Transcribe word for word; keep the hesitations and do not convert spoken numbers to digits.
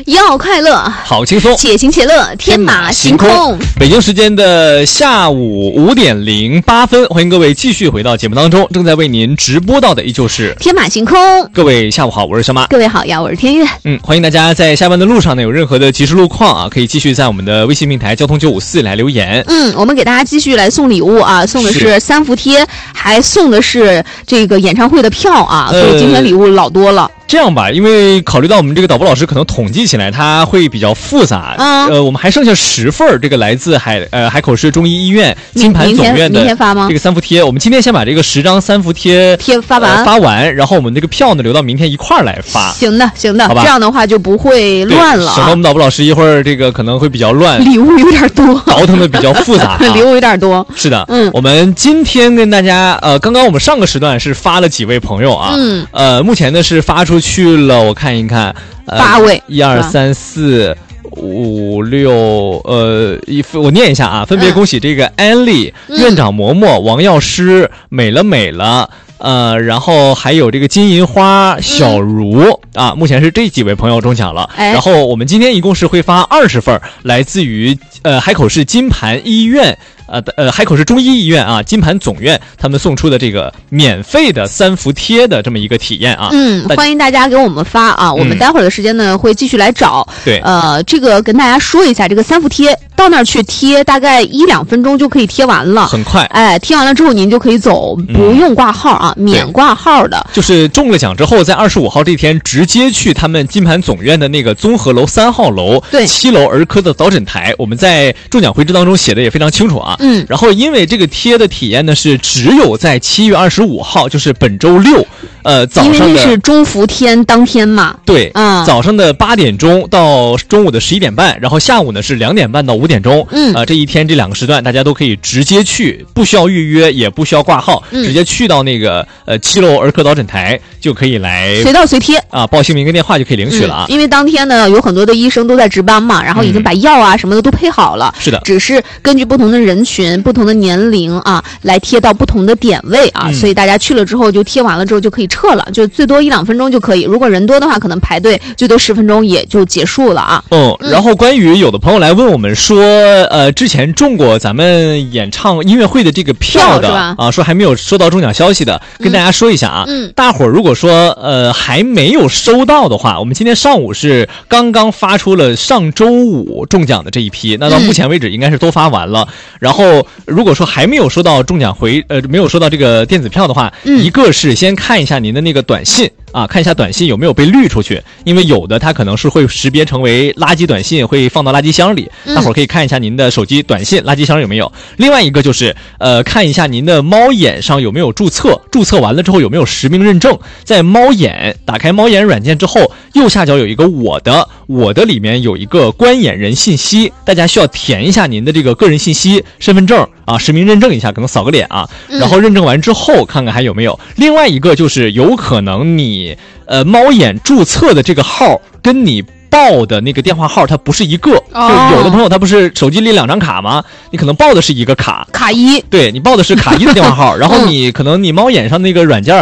要快乐， 好轻松， 且行且乐，天马行空。 北京时间的下午五点零八分，欢迎各位继续回到节目当中。正在为您直播到的依旧是天马行空。 各位下午好，我是小马。 各位好呀，我是天悦。 嗯，欢迎大家在下班的路上呢，有任何的即时路况啊，可以继续在我们的微信平台交通九五四来留言。 嗯，我们给大家继续来送礼物啊，送的是三伏贴，还送的是这个演唱会的票啊，所以今天礼物老多了。呃这样吧，因为考虑到我们这个导播老师可能统计起来它会比较复杂，嗯、呃，我们还剩下十份这个来自海呃海口市中医医院金盘总院的这个三伏贴，我们今天先把这个十张三伏贴贴发完、呃、 发完，然后我们这个票呢留到明天一块儿来发。 行的，行的， 好吧， 这样的话就不会乱了、啊。 省得我们导播老师一会儿这个可能会比较乱， 礼物有点多， 倒腾的比较复杂、啊， 礼物有点多。 是的， 嗯， 我们今天跟大家呃，刚刚我们上个时段是发了几位朋友啊， 嗯， 呃，目前呢是发出去了，我看一看，呃、 八位， 一二三四五六，呃，一我念一下啊，分别恭喜这个安利、嗯、院长嬷嬷、王药师、美了美了。呃，然后还有这个金银花、小茹、嗯、啊，目前是这几位朋友中奖了。 哎、 然后我们今天一共是会发二十份，来自于呃海口市金盘医院。呃呃，海口市中医医院啊，金盘总院他们送出的这个免费的三伏贴的这么一个体验啊， 嗯，欢迎大家给我们发啊，我们待会儿的时间呢、嗯、会继续来找。 对， 呃，这个跟大家说一下，这个三伏贴到那儿去贴，大概一两分钟就可以贴完了， 很快。 哎，贴完了之后您就可以走，不用挂号啊，嗯、免挂号的。 就是中了奖之后，在二十五号这天直接去他们金盘总院的那个综合楼三号楼， 对， 七楼儿科的导诊台，我们在中奖回执当中写的也非常清楚啊。 嗯， 然后因为这个贴的体验呢是只有在七月二十五号，就是本周六，呃，早上的， 因为是中伏天当天嘛。 对， 嗯， 早上的八点钟到中午的十一点半，然后下午呢是两点半到五点钟。 嗯， 呃，这一天这两个时段大家都可以直接去，不需要预约，也不需要挂号， 嗯、 直接去到那个呃七楼儿科导诊台就可以来随到随贴啊，报姓名跟电话就可以领取了啊、 嗯。因为当天呢有很多的医生都在值班嘛，然后已经把药啊什么的都配好了。 是的， 只是根据不同的人群、不同的年龄啊，来贴到不同的点位啊、嗯，所以大家去了之后就贴完了之后就可以撤了，就最多一两分钟就可以。如果人多的话，可能排队最多十分钟也就结束了啊。 嗯，然后关于有的朋友来问我们说，呃，之前中过咱们演唱音乐会的这个票的票啊，说还没有收到中奖消息的，跟大家说一下啊。 嗯， 大伙儿如果说呃还没有收到的话，我们今天上午是刚刚发出了上周五中奖的这一批，那到目前为止应该是都发完了。嗯、然后如果说还没有收到中奖回呃没有收到这个电子票的话， 嗯、 一个是先看一下您的那个短信啊，看一下短信有没有被滤出去，因为有的它可能是会识别成为垃圾短信，会放到垃圾箱里。 嗯、 大伙儿可以看一下您的手机短信垃圾箱有没有。另外一个就是呃看一下您的猫眼上有没有注册，注册完了之后有没有实名认证。在猫眼打开猫眼软件之后，右下角有一个我的，我的里面有一个观眼人信息，大家需要填一下您的这个个人信息，身份证啊，实名认证一下，可能扫个脸啊，然后认证完之后看看还有没有。嗯、另外一个就是有可能你呃猫眼注册的这个号跟你报的那个电话号它不是一个， 哦、 就有的朋友他不是手机里两张卡吗？你可能报的是一个卡， 卡一， 对，你报的是卡一的电话号，然后你可能你猫眼上那个软件